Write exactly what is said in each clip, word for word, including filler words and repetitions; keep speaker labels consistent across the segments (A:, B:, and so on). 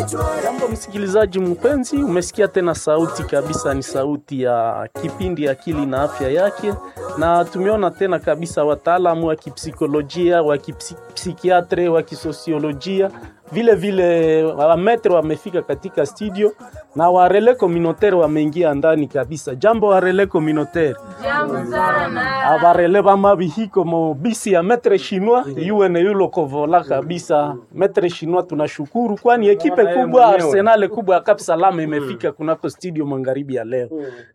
A: Jambo msikilizaji mpenzi, umesikia tena sauti kabisa, ni sauti ya kipindi Akili na Afya Yake, na tumeona tena kabisa wataalamu wa kipsikolojia, wa kipsikiatre, wa kisosiolojia, vile vile wametre wamefika katika studio na warele communautaire wameingia ndani kabisa. Jambo warele communautaire.
B: Jambo sana.
A: Abarele bama bihiko mo bisi ya metre chinois yuene yulo kovola kabisa. Metre chinois tunashukuru kwani ekipe kubwa Arsenal kubwa ya Cap Salama imefika kunako studio magharibi ya leo.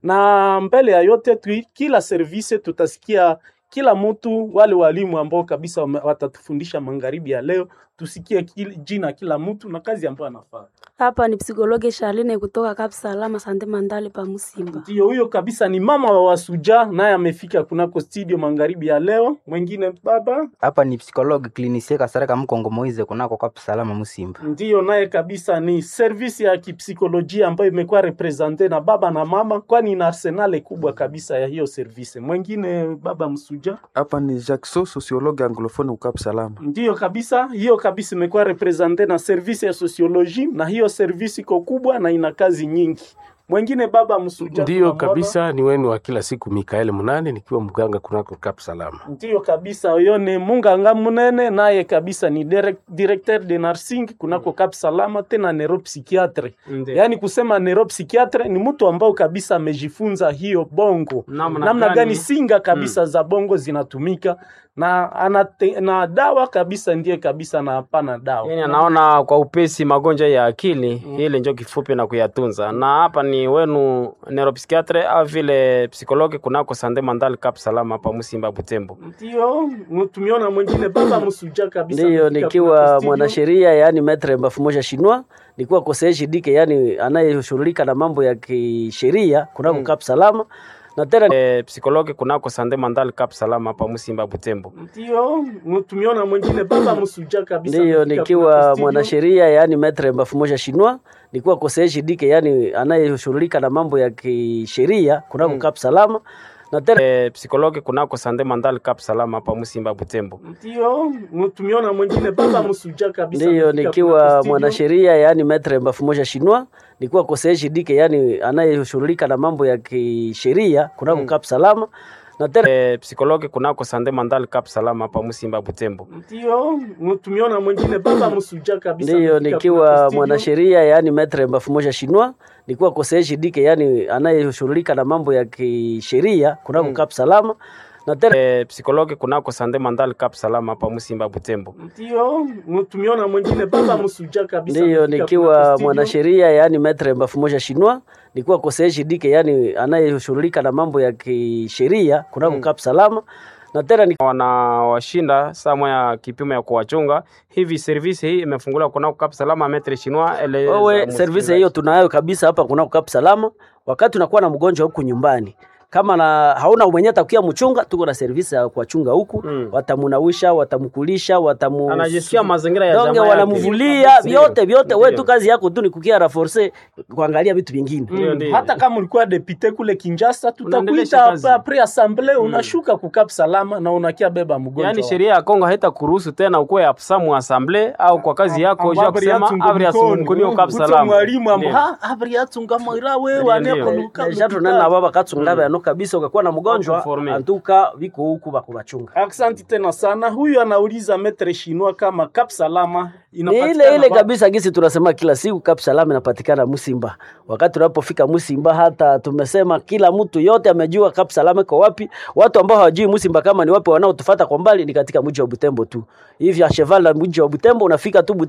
A: Na mbele ya yote tu, kila service tutasikia kila mtu, wale walimu ambao kabisa watatufundisha magharibi ya leo, tusikie kila, jina kila mtu na kazi ambayo anafanya.
C: Hapa ni psikologi Charline kutoka Cap Salama Sante Mandale pa Musimba.
A: Ndio huyo kabisa ni mama wa Wasuja, naye amefika kunako studio magharibi ya leo. Mwingine baba?
D: Hapa ni psikologi Clinicien Kasaraka Mkongo Moize kunako Cap Salama Musimba.
A: Ndio naye kabisa ni service ya kipsikolojia ambayo imekuwa represente na baba na mama, kwani ina arsenal kubwa kabisa ya hiyo service. Mwingine baba Msuja?
E: Hapa ni Jackson sociologue anglophone Cap Salama.
A: Ndio kabisa, hiyo kabisa imekuwa represente na service ya sociology, na hiyo service iko kubwa na ina kazi nyingi. Mwingine baba Msuja?
F: Ndio kabisa, ni wenu wa kila siku Mikael Munane nikiwa mganga kunako Cap Salama.
A: Ndio kabisa, huyo ni Munganga Munene, naye kabisa ni direct, directeur de nursing kunako Cap Salama, tena neuropsychiatre. Yaani kusema neuropsychiatre ni mtu ambao kabisa amejifunza hiyo bongo. Namna, namna gani, gani singa kabisa hmm. za bongo zinatumika na anate, na dawa kabisa ndiye kabisa na hapana dawa.
G: Yaani anaona kwa upesi magonjwa ya akili, mm. ile ndio kifupi na kuyatunza. Na hapa ni wenu neuropsychiatre au vile psikologi kunako Sante Mandale Cap Salama hapa Musimba Butembo.
A: Ndio, tumeona mwingine baba Msuja kabisa.
H: Ndio, nikiwa mwanasheria yani maître Mbafumoja Chinois, nikiwa conseiller dike yani anayeshughulika na mambo ya kisheria kunako mm. Cap Salama. Na tena
G: e, psikologi kunako Sante Mandale Cap Salama hapa Musimba Butembo.
A: Ndio, tumeona mwingine baba Msuja kabisa.
H: Ndio, nikiwa mwanasheria yani maître Mbafumoja Chinois, nikiwa conseiller dike yani anayeshughulika na mambo ya kisheria kunako mm. Cap Salama. Na tena
G: e, psikologi kunako Sante Mandale Cap Salama hapa Musimba Butembo.
A: Ndio, tumeona mwingine baba Msuja kabisa.
H: Ndio, nikiwa mwanasheria yani maître Mbafumoja Chinois, nikiwa conseiller dike yani anayeshughulika na mambo ya kisheria kunako mm. Cap Salama. Na tena
G: e, psikologi kunako Sante Mandale Cap Salama hapa Musimba Butembo.
A: Ndio, tumeona mwingine baba Msuja kabisa.
H: Ndio, nikiwa mwanasheria yani maître Mbafumoja Chinois, nikiwa conseiller dike yani anayeshughulika na mambo ya kisheria kunako mm. Cap Salama. Na tena
G: e, psikologi kunako Sante Mandale Cap Salama hapa Musimba Butembo.
A: Ndio, tumeona mwingine baba Msuja kabisa.
H: Ndio, nikiwa mwanasheria yani maître Mbafumoja Chinois, nikiwa conseiller dike yani anayeshughulika na mambo ya kisheria kunako mm. Cap Salama. Na tena ni
G: wanawashinda saa moja kipimo ya kuwachunga. Hivi service hii imefunguliwa kunako Cap Salama maître Chinois.
H: Wewe service hiyo tunayo kabisa hapa kunako Cap Salama. Wakati unakuwa na mgonjwa huku nyumbani, kama na hauna mwenye atakukia mchunga, tuko na service ya kuwachunga huku mm. watamunawisha, watamkulisha, watamu
G: anajisikia mazingira ya
H: jamaa, wanamuvulia vyote vyote. Wewe tu kazi yako tu ni kukia renforcer kuangalia vitu vingine.
A: mm. Hata kama ulikuwa depute kule Kinshasa, tutakuita après assemblée mm. unashuka ku Cap Salama na unakia beba mgonjwa.
G: Yaani sheria ya Kongo haita kuruhusu tena ukue absamu assemblée au kwa kazi yako je kusema abri asunguni Cap Salama.
A: Mwalimu ambo ha abri atunga ira wewe aneko
H: Jato nana baba katsungabe ano kabisa ukakuwa na mgonjwa antuka viko huku bakubachunga.
A: Asante tena sana. Huyu anauliza maître Chinois kama Cap Salama
H: inapatikana. Ile ile kabisa gisi tunasema kila siku Cap Salama inapatikana Musimba. Wakati tunapofika Musimba hata tumesema kila mtu yote amejua Cap Salama iko wapi. Watu ambao hawajui Musimba kama ni wapi wanaotufuata kwa mbali ni katika mji wa Butembo tu. Hivi a cheval la mji wa Butembo unafika tu